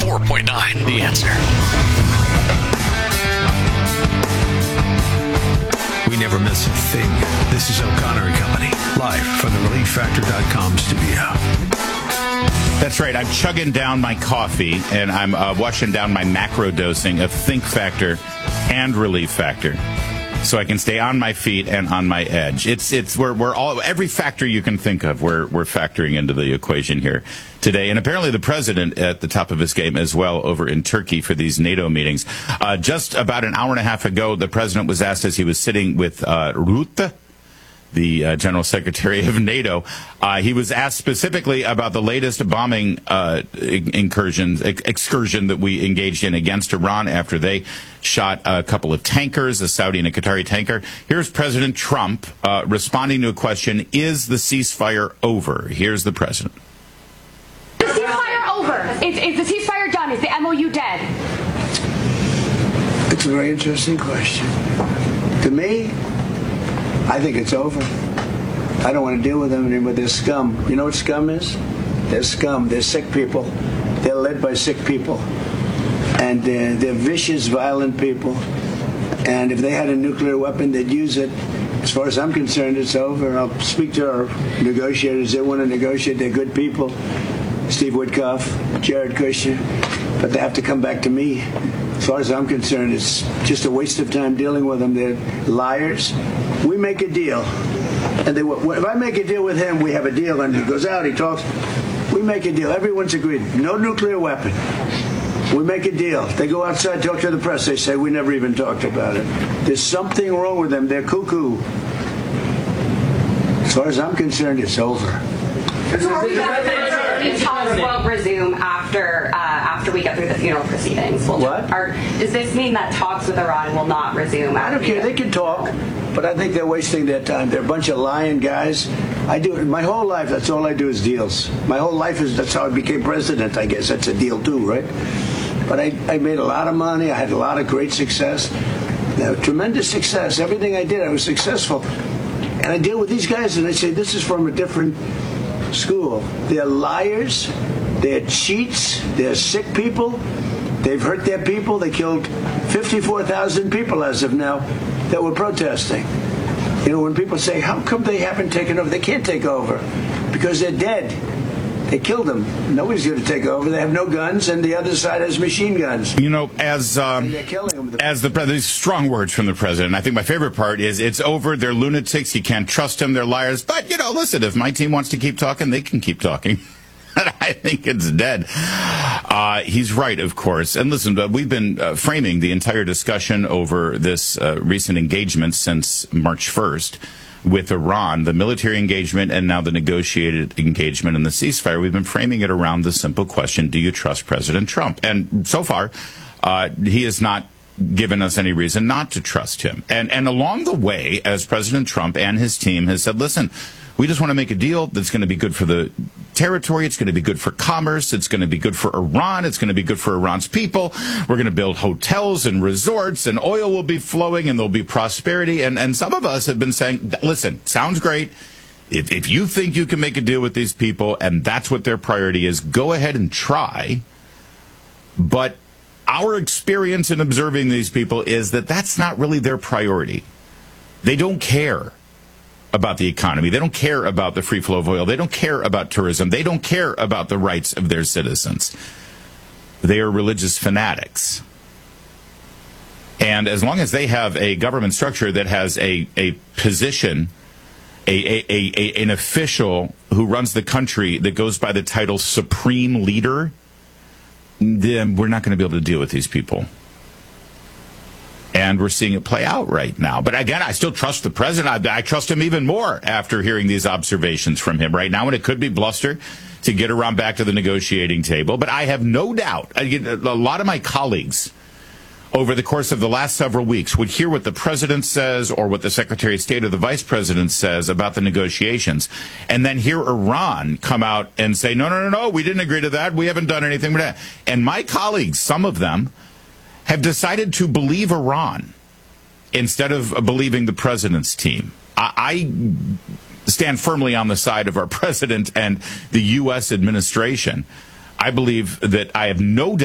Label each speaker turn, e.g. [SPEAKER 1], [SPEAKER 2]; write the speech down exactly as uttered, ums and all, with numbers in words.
[SPEAKER 1] four point nine, The Answer.
[SPEAKER 2] We never miss a thing. This is O'Connor and Company, live from the relief factor dot com studio.
[SPEAKER 3] That's right. I'm chugging down my coffee, and I'm uh, washing down my macro dosing of Think Factor and Relief Factor, so I can stay on my feet and on my edge. It's it's we're we're all every factor you can think of. We're we're factoring into the equation here today, and apparently the president at the top of his game as well over in Turkey for these NATO meetings. Uh, just about an hour and a half ago, the president was asked as he was sitting with uh, Rutte, the uh, General Secretary of NATO. Uh, he was asked specifically about the latest bombing uh, incursions, ex- excursion that we engaged in against Iran after they shot a couple of tankers, a Saudi and a Qatari tanker. Here's President Trump uh, responding to a question, is the ceasefire over? Here's the president.
[SPEAKER 4] Is the ceasefire over? Is, is the ceasefire done? Is the M O U dead?
[SPEAKER 5] It's a very interesting question. To me, I think it's over. I don't want to deal with them anymore. They're scum. You know what scum is? They're scum. They're sick people. They're led by sick people. And they're, they're vicious, violent people. And if they had a nuclear weapon, they'd use it. As far as I'm concerned, it's over. I'll speak to our negotiators. They want to negotiate. They're good people. Steve Witkoff, Jared Kushner. But they have to come back to me. As far as I'm concerned, it's just a waste of time dealing with them. They're liars. We make a deal. And they, if I make a deal with him, we have a deal. And he goes out, he talks. We make a deal. Everyone's agreed. No nuclear weapon. We make a deal. They go outside, talk to the press. They say, we never even talked about it. There's something wrong with them. They're cuckoo. As far as I'm concerned, it's over.
[SPEAKER 6] Talks won't resume after uh, after we get through the funeral proceedings. We'll
[SPEAKER 5] what?
[SPEAKER 6] Are, does this mean that talks with Iran will not resume?
[SPEAKER 5] I don't care. They can talk, but I think they're wasting their time. They're a bunch of lying guys. I do my whole life. That's all I do is deals. My whole life is that's how I became president. I guess that's a deal too, right? But I, I made a lot of money. I had a lot of great success, uh, tremendous success. Everything I did, I was successful. And I deal with these guys, and I say this is from a different school. They're liars. They're cheats. They're sick people. They've hurt their people. They killed fifty-four thousand people as of now that were protesting. You know, when people say, how come they haven't taken over? They can't take over because they're dead. They killed them. Nobody's going to take over. They have no guns, and the other side has machine guns.
[SPEAKER 3] You know, as um,
[SPEAKER 5] they're killing them.
[SPEAKER 3] as the president, strong words from the president. I think my favorite part is it's over. They're lunatics. You can't trust them. They're liars. But, you know, listen, if my team wants to keep talking, they can keep talking. I think it's dead. Uh, he's right, of course. And listen, we've been uh, framing the entire discussion over this uh, recent engagement since March first with Iran, the military engagement and now the negotiated engagement and the ceasefire. We've been framing it around the simple question, do you trust President Trump? And so far, uh, he has not given us any reason not to trust him. And, and along the way, as President Trump and his team has said, listen, we just want to make a deal that's going to be good for the territory. It's going to be good for commerce. It's going to be good for Iran. It's going to be good for Iran's people. We're going to build hotels and resorts, and oil will be flowing, and there'll be prosperity. And, and some of us have been saying, listen, sounds great. If, if you think you can make a deal with these people, and that's what their priority is, go ahead and try. But our experience in observing these people is that that's not really their priority. They don't care about the economy. They don't care about the free flow of oil. They don't care about tourism. They don't care about the rights of their citizens. They are religious fanatics. And as long as they have a government structure that has a, a position, a, a, a, a, an official who runs the country that goes by the title Supreme Leader, then we're not going to be able to deal with these people. And we're seeing it play out right now. But again, I still trust the president. I, I trust him even more after hearing these observations from him right now. And it could be bluster to get around back to the negotiating table. But I have no doubt, I, a lot of my colleagues over the course of the last several weeks would hear what the president says or what the Secretary of State or the Vice President says about the negotiations, and then hear Iran come out and say, no, no, no, no, we didn't agree to that. We haven't done anything with that. And my colleagues, some of them, have decided to believe Iran instead of believing the president's team. I, I stand firmly on the side of our president and the U S administration. I believe that I have no doubt